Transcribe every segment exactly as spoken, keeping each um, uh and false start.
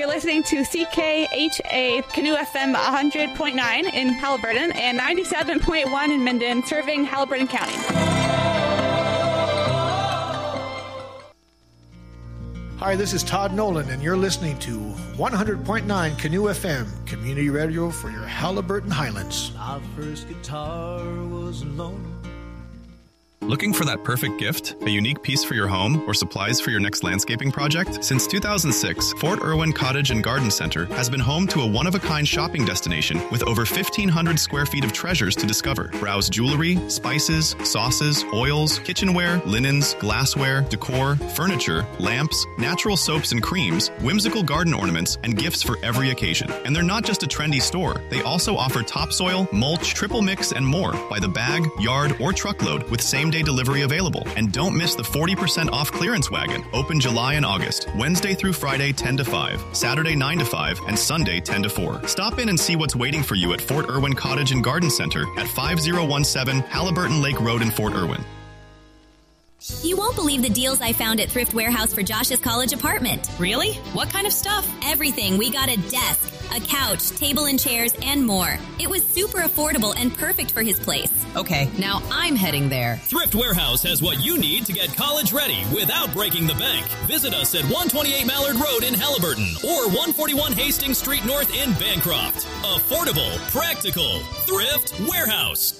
You're listening to C K H A Canoe F M one hundred point nine in Haliburton and ninety-seven point one in Minden, serving Haliburton County. Hi, this is Todd Nolan, and you're listening to one hundred point nine Canoe F M, community radio for your Haliburton Highlands. My first guitar was alone. Looking for that perfect gift, a unique piece for your home, or supplies for your next landscaping project? Since two thousand six, Fort Irwin Cottage and Garden Center has been home to a one-of-a-kind shopping destination with over fifteen hundred square feet of treasures to discover. Browse jewelry, spices, sauces, oils, kitchenware, linens, glassware, decor, furniture, lamps, natural soaps and creams, whimsical garden ornaments, and gifts for every occasion. And they're not just a trendy store. They also offer topsoil, mulch, triple mix, and more by the bag, yard, or truckload with same day delivery available. And don't miss the forty percent off clearance wagon, open July and August, Wednesday through Friday ten to five, Saturday nine to five, and Sunday ten to four. Stop in and see what's waiting for you at Fort Irwin Cottage and Garden Center at five oh one seven Haliburton Lake Road in Fort Irwin. You won't believe the deals I found at Thrift Warehouse for Josh's college apartment. Really? What kind of stuff? Everything. We got a desk, a couch, table and chairs, and more. It was super affordable and perfect for his place. Okay, now I'm heading there. Thrift Warehouse has what you need to get college ready without breaking the bank. Visit us at one twenty-eight Mallard Road in Haliburton or one forty-one Hastings Street North in Bancroft. Affordable, practical. Thrift Warehouse.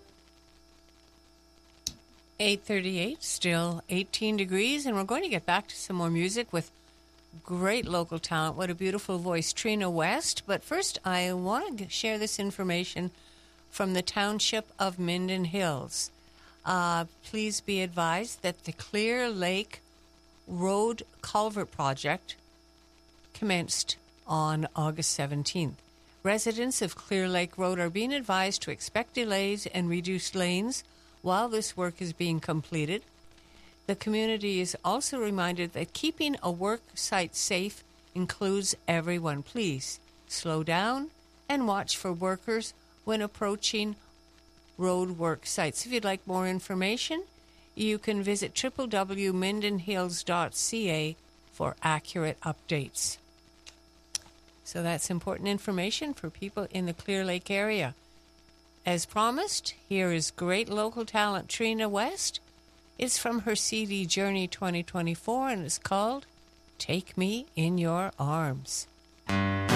eight thirty-eight, still eighteen degrees, and we're going to get back to some more music with great local talent. What a beautiful voice, Trina West. But first, I want to share this information from the Township of Minden Hills. Uh, please be advised that the Clear Lake Road Culvert Project commenced on August seventeenth. Residents of Clear Lake Road are being advised to expect delays and reduced lanes while this work is being completed. The community is also reminded that keeping a work site safe includes everyone. Please slow down and watch for workers when approaching road work sites. If you'd like more information, you can visit w w w dot minden hills dot c a for accurate updates. So that's important information for people in the Clear Lake area. As promised, here is great local talent Trina West. It's from her C D Journey twenty twenty-four, and it's called Take Me in Your Arms.